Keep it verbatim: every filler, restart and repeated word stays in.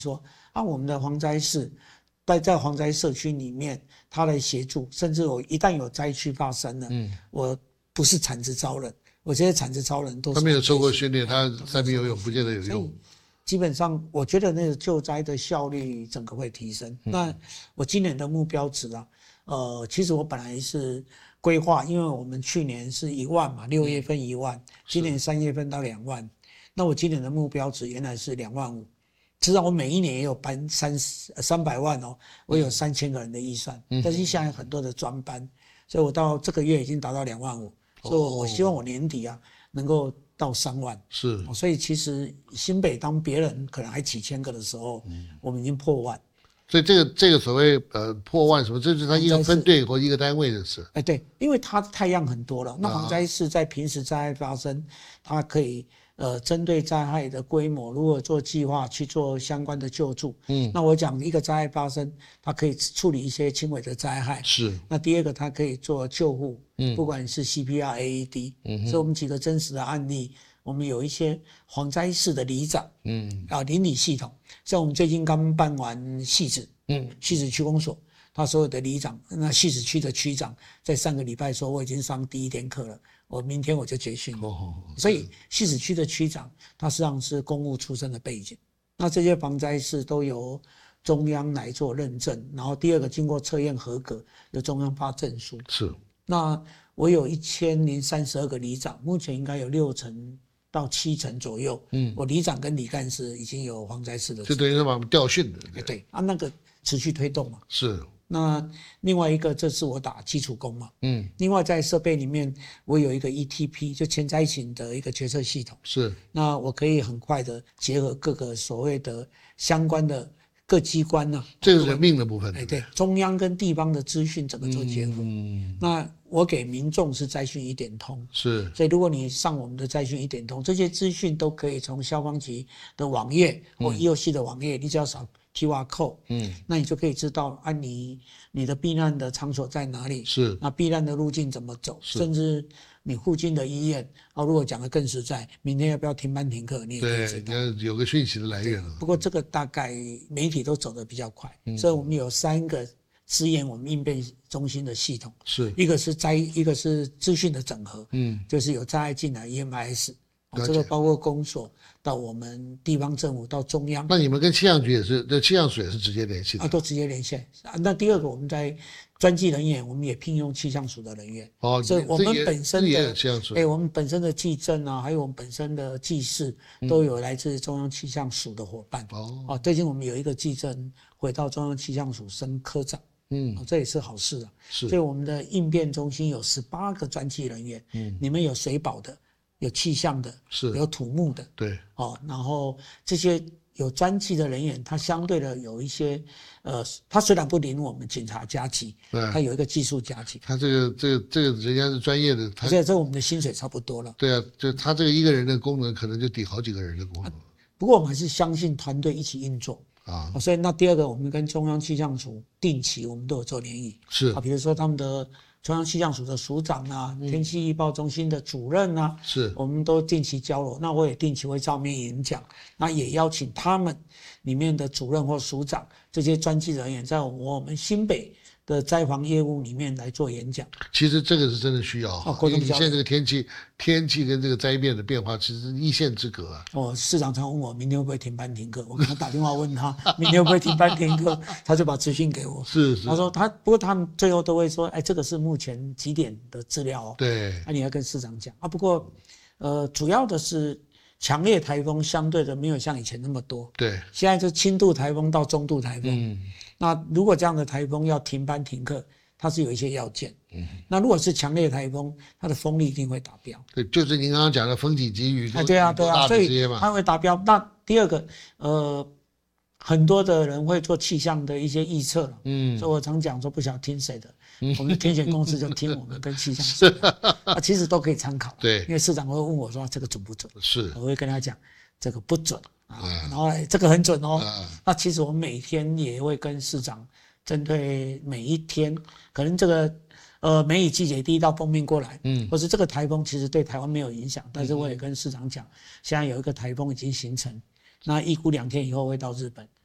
说啊，我们的蝗灾市在在蝗灾社区里面，他来协助，甚至我一旦有灾区发生了，嗯，我不是产值超人，我这些产值超人都是他没有受过训练，他三米游泳不见得有用。 基本上，我觉得那个救灾的效率整个会提升。嗯、那我今年的目标值啊，呃，其实我本来是规划，因为我们去年是一万嘛，六月份一万，今年三月份到两万，那我今年的目标值原来是两万五。知道我每一年也有班三三百万哦，我有三千个人的预算，嗯、但是现在很多的专班，所以我到这个月已经达到两万五，所以我希望我年底啊能够到三万。 是， 所以其实新北当别人可能还几千个的时候，嗯、我们已经破万。 所以这个这个所谓呃破万什么，这是他一个分队或一个单位的事。 哎，对，因为它太阳很多了。那蝗灾市在平时灾害发生，它可以。呃，针对灾害的规模，如果做计划去做相关的救助，嗯，那我讲一个灾害发生，它可以处理一些轻微的灾害， 是。 那第二个，它可以做救护，嗯，不管是 C P R、A E D，嗯，所以我们几个真实的案例，我们有一些蝗灾市的里长，嗯，啊，邻里系统，像我们最近刚办完汐止，嗯，汐止区公所，他所有的里长，那汐止区的区长，在上个礼拜说我已经上第一天课了。我明天我就结训了，哦、所以汐止区的区长他实际上是公务出身的背景，那这些防灾事都由中央来做认证，然后第二个经过测验合格，由中央发证书。 是， 那我有一千零三十二个里长，目前应该有六成到七成左右，嗯，我里长跟里干事已经有防灾事的， 就等于是把我们调训的， 对, 对啊，那个持续推动嘛， 是。 那另外一个，这是我打基础工嘛，嗯，另外在设备里面，我有一个 E T P， 就前灾情的一个决策系统， 是， 那我可以很快的结合各个所谓的相关的各机关呢、啊， 这是人命的部分， 哎，对，中央跟地方的资讯整个做结合，嗯，那我给民众是灾讯一点通， 是， 所以如果你上我们的灾讯一点通，这些资讯都可以从消防局的网页或 E O C 的网页，你只要扫Q R code， 嗯，那你就可以知道啊你，你你的避难的场所在哪里？ 是， 那避难的路径怎么走？甚至你附近的医院啊，如果讲得更实在，明天要不要停班停课？你也可以知道。 对，有个讯息的来源了。 不过这个大概媒体都走得比较快，嗯、所以我们有三个支援我们应变中心的系统， 是一个是灾，一个是资讯的整合，嗯，就是有灾害进来 E M I S。哦、这个包括公所到我们地方政府到中央， 那你们跟气象局也是，这气象署也是直接联系的啊，都直接连线啊。那第二个，我们在专技人员，我们也聘用气象署的人员， 哦， 所以我们本身的哎， 我们本身的技政啊，还有我们本身的技师，都有来自中央气象署的伙伴。哦，哦，最近我们有一个技政回到中央气象署升科长。嗯、哦，这也是好事啊。 是， 所以我们的应变中心有十八个专技人员，嗯，里面有水保的。有气象的， 是有土木的， 对， 哦，然后这些有专技的人员，他相对的有一些，呃，他虽然不领我们警察加级，他有一个技术加级， 他这个这个这个人家是专业的， 而且这我们的薪水差不多了。 对啊，就他这个一个人的功能可能就抵好几个人的功能。啊、 不过我们还是相信团队一起运作啊、哦，所以那第二个，我们跟中央气象署定期我们都有做联谊， 是啊，比如说他们的。中央气象署的署长啊，天气预报中心的主任啊， 是， 我们都定期交流。那我也定期会照面演讲，那也邀请他们里面的主任或署长这些专技人员，在我们新北的灾防业务里面来做演讲。 其实这个是真的需要，哦、因为你现在这个天气，天气跟这个灾变的变化，其实是一线之隔啊。 哦，市长常问我明天会不会停班停课，我跟他打电话问他明天会不会停班停课，他就把资讯给我。 是是， 他说他，不过他们最后都会说，哎，这个是目前几点的资料哦。 对， 那、啊、你要跟市长讲啊。不过，呃，主要的是强烈台风相对的没有像以前那么多。 对， 现在就轻度台风到中度台风。嗯，那如果这样的台风要停班停课，它是有一些要件。嗯，那如果是强烈台风，它的风力一定会达标。 对，就是您刚刚讲的风体积雨。 哎，对啊，对啊，所以它会达标。那第二个，呃，很多的人会做气象的一些预测了。嗯，所以我常讲说，不晓得听谁的，嗯、我们的天险公司就听我们跟气象署啊，其实都可以参考。 对， 因为市长会问我说这个准不准？ 是， 我会跟他讲这个不准啊，嗯、然后这个很准哦。嗯、那其实我们每天也会跟市长。针对每一天，可能这个呃梅雨季节第一道锋面过来，嗯，或是这个台风其实对台湾没有影响，但是我也跟市长讲，现在有一个台风已经形成，那预估两天以后会到日本，